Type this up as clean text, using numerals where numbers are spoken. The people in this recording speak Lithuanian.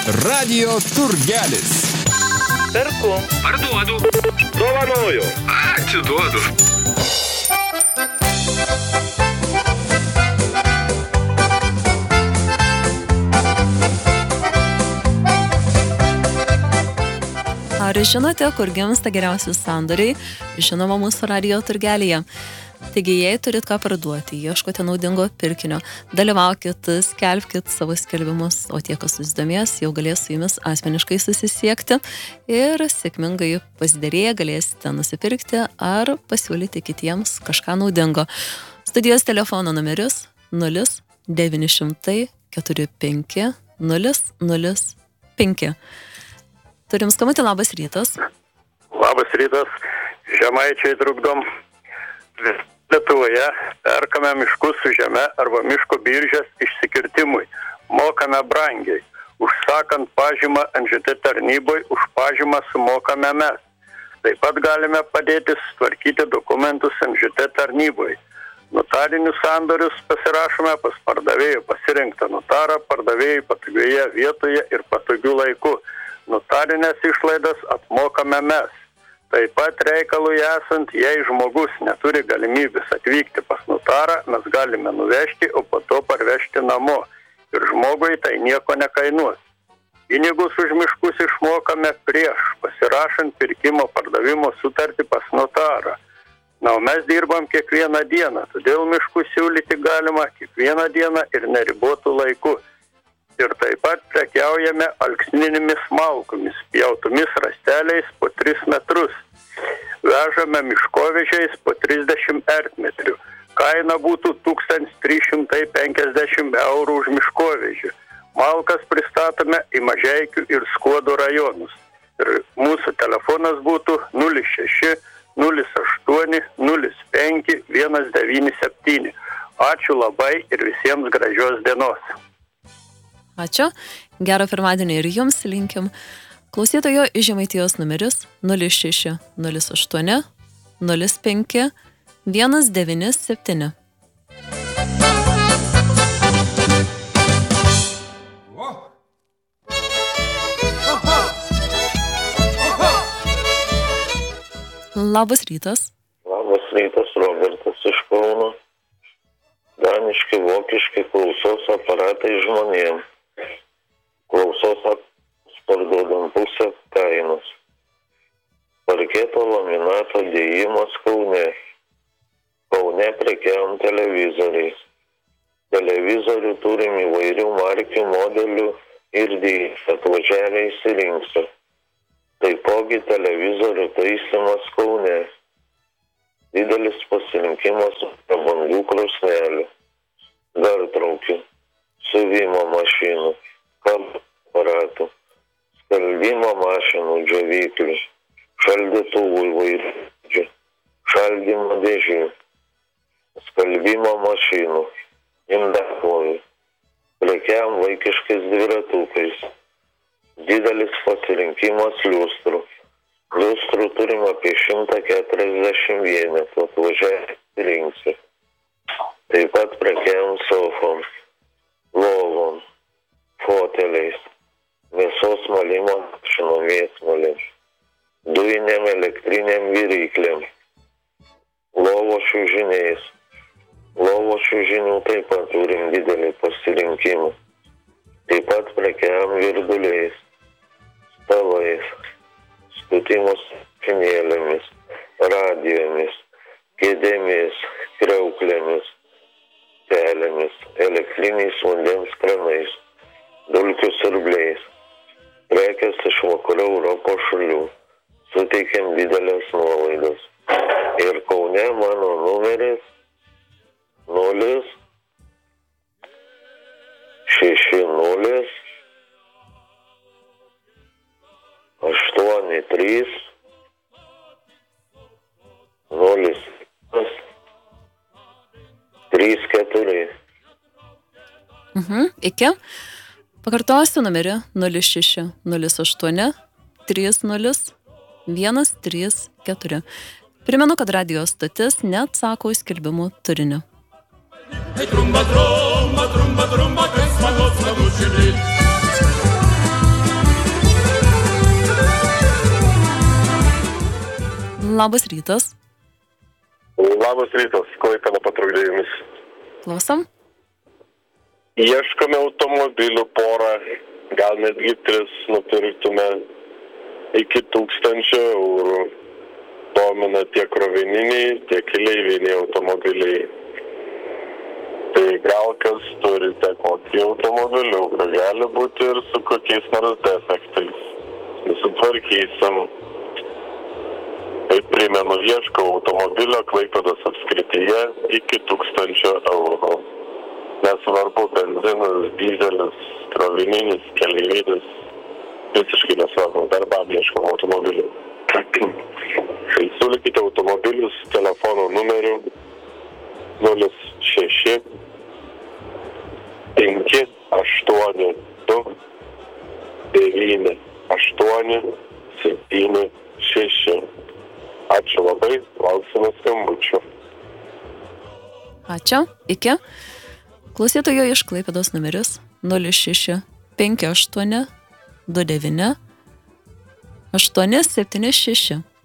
Radio turgelis. Perku. Parduodu. Dovanoju. Atiduodu. Ar žinote, kur gimsta geriausi sandoriai? Žinoma, mūsų radio turgelyje. Taigi, jei turit ką parduoti, ieškote naudingo pirkinio, dalyvaukit, skelbkit savo skelbimus, o tie, kas susidomės, jau galės su jumis asmeniškai susisiekti ir sėkmingai pasidarėję galėsite nusipirkti ar pasiūlyti kitiems kažką naudingo. Studijos telefono numeris 0900 45 005. Turim skambutį, labas rytas. Labas rytas. Žemaičiai trukdom. Lietuvoje perkame miškus su žeme arba miško biržės išsikirtimui. Mokame brangiai. Užsakant pažymą NŽT tarnyboj, už pažymą sumokame mes. Taip pat galime padėti sutvarkyti dokumentus NŽT tarnyboj. Notarinius sandorius pasirašome pas pardavėjų pasirinktą notarą, pardavėjų patogioje vietoje ir patogiu laiku. Notarinės išlaidas apmokame mes. Taip pat reikalui esant, jei žmogus neturi galimybės atvykti pas notarą, mes galime nuvežti, o po to parvežti namo. Ir žmogui tai nieko nekainuos. Pinigus už miškus išmokame prieš pasirašant pirkimo pardavimo sutartį pas notarą. Na, o mes dirbam kiekvieną dieną, todėl miškus siūlyti galima kiekvieną dieną ir neribotų laiku. Ir taip pat prekiaujame alksninėmis malkomis, pjautomis rąsteliais po 3 metrus. Vežame miškovežiais po 30 ertmetrių. Kaina būtų 1350 eurų už miškovežį. Malkas pristatome į Mažeikių ir Skuodo rajonus. Ir mūsų telefonas būtų 06 08 05 197. Ačiū labai ir visiems gražios dienos. Ačiū. Gero pirmadienį ir jums linkim. Klausytojo iš Žemaitijos numeris 06 08 05 197. Labas rytas. Labas rytas, Robertas iš Kauno. Daniški, vokiški klausos aparatai žmonėms. Klausos parduodam pusę kainos. Parketo laminato dėjimas Kaune. Kaune prekiaujam televizoriais. Televizorių turim įvairių markių, modelių ir dydžių. Atvažiavę įsirinkti. Taipogi televizorių taisymas Kaune. Didelis pasirinkimas prabangų krosnelių. Dar traukiu. Siuvimo mašinų. Kalbų aparatų. Skaldimo mašinų džiovyklių. Šaldytuvų įvairių. Šaldymo dėžių. Skalbimo mašinų. Indaplovių. Prekiam vaikiškais dviratukais. Didelis pasirinkimas liustrų. Liustrų turim apie 140 vienetų, atvažiavę rinksi. Taip pat prekiaujam sofom, lovom, foteliais, mėsos malimo mašinom, mėsmalėm, dujiniam elektriniam viryklėm, lovo čiužiniais. Lovo čiužinių taip pat turim didelį pasirinkimą. Taip pat prekiaujam virduliais, stalais, skutimus finėlėmis, radijomis, kėdėmis, kriauklėmis, pelėmis, elektriniais vandens kranais, dulkių siurbliais. Prekės iš vakarų Europos šalių. Suteikiam didelės nuolaidas. Ir Kaune mano numeris 0 60 83 0 34. Iki. Pakartosiu numerį 06 08 30 134. Primenu, kad radio stotis neatsako į skelbimų turinį. Trumba, trumba, trumba, trumba, que es Labas rytas. Labas rytas, Klaipėda patrulierimis. Klausom. Ieškome automobilių porą, gal netgi 3 nupirktume iki 1000 eurų. Domina tiek krovininiai, tiek keleiviniai automobiliai. Tai gal kas turite kokį automobilių, gali būti ir su kokiais nors defektais. Nesutvarkysim. Tai primenu, ieškau automobilio Klaipėdos apskrityje iki 1000 eurų. Nesvarbu, benzinas, dizelis, krovininis, keleivinis, visiškai nesvarbu, darbam ieškau automobilių. Tai siūlykite automobilius telefono numeriu 06 5 8 2 9 8 7 6. Ačiū labai, lauksime skambučių. Ačiū, iki. Klausytojo iš Klaipėdos numeris 06 58 29 876.